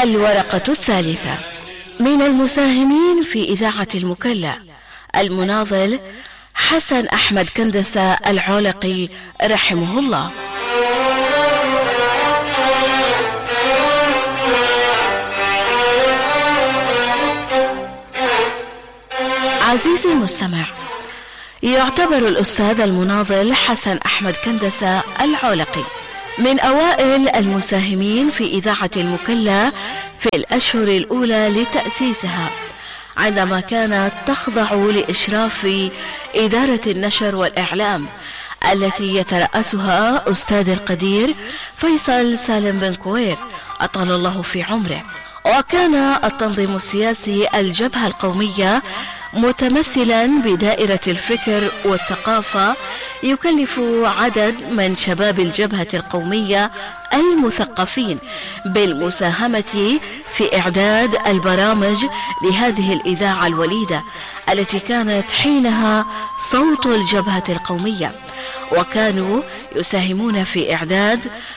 الورقة الثالثة. من المساهمين في إذاعة المكلا المناضل حسن أحمد كندسة العولقي رحمه الله. عزيزي المستمع، يعتبر الأستاذ المناضل حسن أحمد كندسة العولقي من أوائل المساهمين في إذاعة المكلا في الأشهر الأولى لتأسيسها، عندما كانت تخضع لإشراف إدارة النشر والإعلام التي يترأسها أستاذ القدير فيصل سالم بن كوير أطال الله في عمره. وكان التنظيم السياسي الجبهة القومية متمثلا بدائرة الفكر والثقافة، يكلف عدد من شباب الجبهة القومية المثقفين بالمساهمة في إعداد البرامج لهذه الإذاعة الوليدة التي كانت حينها صوت الجبهة القومية، وكانوا يساهمون في إعداد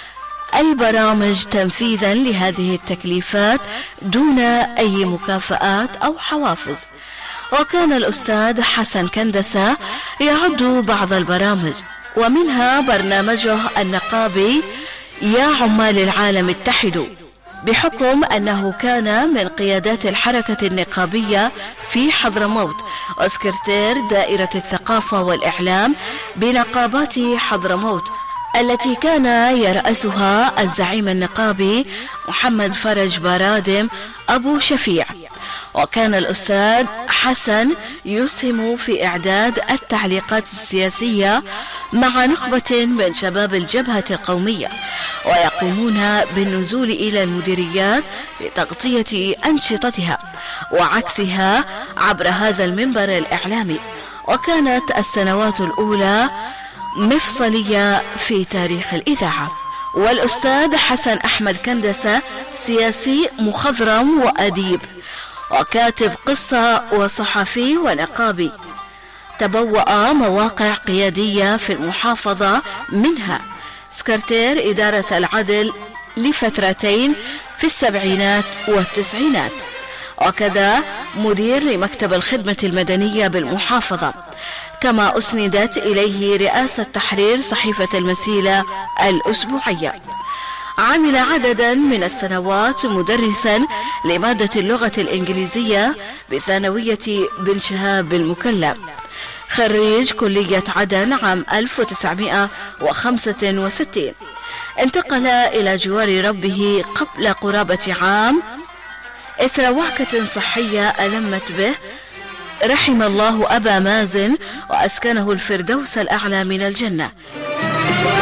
البرامج تنفيذا لهذه التكليفات دون أي مكافآت أو حوافز. وكان الأستاذ حسن كندسة يعد بعض البرامج، ومنها برنامجه النقابي يا عمال العالم اتحدوا، بحكم أنه كان من قيادات الحركة النقابية في حضرموت وسكرتير دائرة الثقافة والإعلام بنقابات حضرموت التي كان يرأسها الزعيم النقابي محمد فرج برادم أبو شفيع. وكان الأستاذ حسن يسهم في إعداد التعليقات السياسية مع نخبة من شباب الجبهة القومية، ويقومون بالنزول إلى المديريات لتغطية أنشطتها وعكسها عبر هذا المنبر الإعلامي. وكانت السنوات الأولى مفصلية في تاريخ الإذاعة. والأستاذ حسن أحمد كندسة سياسي مخضرم وأديب وكاتب قصة وصحفي ونقابي، تبوأ مواقع قيادية في المحافظة، منها سكرتير إدارة العدل لفترتين في السبعينات والتسعينات، وكذا مدير لمكتب الخدمة المدنية بالمحافظة، كما أسندت إليه رئاسة تحرير صحيفة المسيلة الأسبوعية. عمل عددا من السنوات مدرسا لمادة اللغة الإنجليزية بثانوية بن شهاب المكلا، خريج كلية عدن عام 1965. انتقل إلى جوار ربه قبل قرابة عام إثر وعكة صحية ألمت به، رحم الله أبا مازن وأسكنه الفردوس الأعلى من الجنة،